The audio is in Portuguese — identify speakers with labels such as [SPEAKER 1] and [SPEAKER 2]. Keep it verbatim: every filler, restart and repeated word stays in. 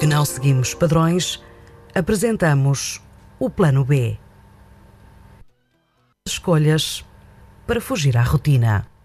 [SPEAKER 1] porque não seguimos padrões, apresentamos o Plano B. Escolhas para fugir à rotina.